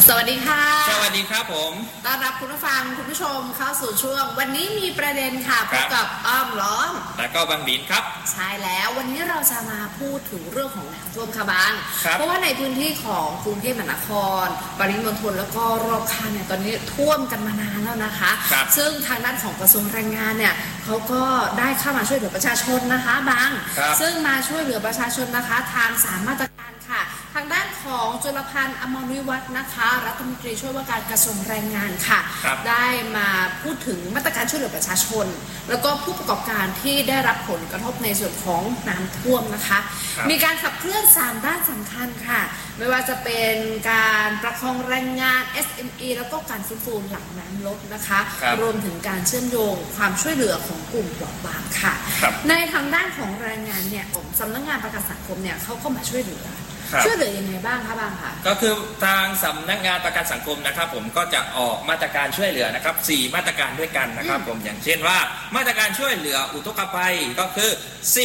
สวัสดีค่ะสวัสดีครับผมต้อนรับคุณผู้ฟังคุณผู้ชมเข้าสู่ช่วงวันนี้มีประเด็นค่ะพบกับอ้อมล้อมและก็บางบินครับใช่แล้ววันนี้เราจะมาพูดถึงเรื่องของน้ำท่วมค่ะบางเพราะว่าในพื้นที่ของกรุงเทพมหานครปริมณฑลแล้วก็รอบข้างเนี่ยตอนนี้ท่วมกันมานานแล้วนะคะซึ่งทางด้านของกระทรวงแรงงานเนี่ยเขาก็ได้เข้ามาช่วยเหลือประชาชนนะคะบางซึ่งมาช่วยเหลือประชาชนนะคะทาง3 มาตรการค่ะทางด้านของจุลพันธ์อมรวิวัฒน์นะคะรัฐมนตรีช่วยว่าการกระทรวงแรงงานค่ะได้มาพูดถึงมาตรการช่วยเหลือประชาชนแล้วก็ผู้ประกอบการที่ได้รับผลกระทบในส่วนของน้ำท่วมนะคะมีการขับเคลื่อน3 ด้านสำคัญค่ะไม่ว่าจะเป็นการประคองแรงงาน SME แล้วก็การฟื้นฟูหลังน้ำลดนะคะรวมถึงการเชื่อมโยงความช่วยเหลือของกลุ่มเปราะบางค่ะในทางด้านของแรงงานเนี่ยสำนักงานประกันสังคมเนี่ยเขาก็มาช่วยเหลือยังไงบ้างคะบางคะก็คือทางสำนักงานประกันสังคมนะครับผมก็จะออกมาตรการช่วยเหลือนะครับ4 มาตรการด้วยกันนะครับผมอย่างเช่นว่ามาตรการช่วยเหลืออุทกภัยก็คือ